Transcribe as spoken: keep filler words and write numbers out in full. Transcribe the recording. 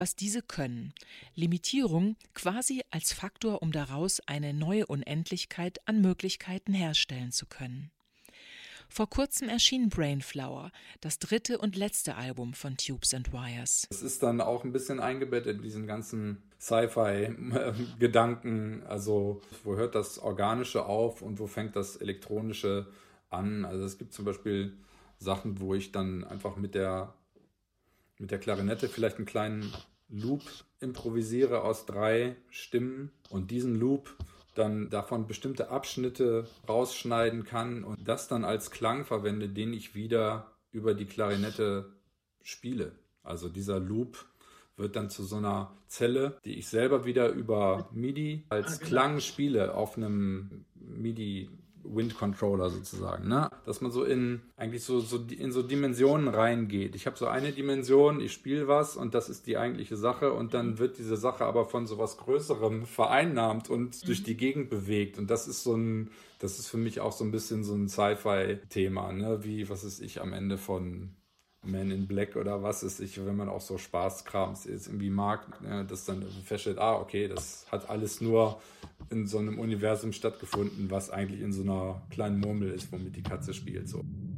was diese können. Limitierung quasi als Faktor, um daraus eine neue Unendlichkeit an Möglichkeiten herstellen zu können. Vor kurzem erschien Brainflower, das dritte und letzte Album von Tubes and Wires. Es ist dann auch ein bisschen eingebettet in diesen ganzen Sci-Fi-Gedanken. Also wo hört das Organische auf und wo fängt das Elektronische an? Also es gibt zum Beispiel Sachen, wo ich dann einfach mit der, mit der Klarinette vielleicht einen kleinen Loop improvisiere aus drei Stimmen und diesen Loop dann davon bestimmte Abschnitte rausschneiden kann und das dann als Klang verwende, den ich wieder über die Klarinette spiele. Also dieser Loop wird dann zu so einer Zelle, die ich selber wieder über MIDI als Klang spiele auf einem MIDI Wind Controller sozusagen, ne? Dass man so in eigentlich so, so in so Dimensionen reingeht. Ich habe so eine Dimension, ich spiele was und das ist die eigentliche Sache und dann wird diese Sache aber von so was Größerem vereinnahmt und durch die Gegend bewegt und das ist so ein, das ist für mich auch so ein bisschen so ein Sci-Fi-Thema, ne? Wie, was ist ich am Ende von Man in Black oder was ist ich, wenn man auch so Spaßkrams jetzt irgendwie mag, ne, dass dann feststellt, ah, okay, das hat alles nur in so einem Universum stattgefunden, was eigentlich in so einer kleinen Murmel ist, womit die Katze spielt, so.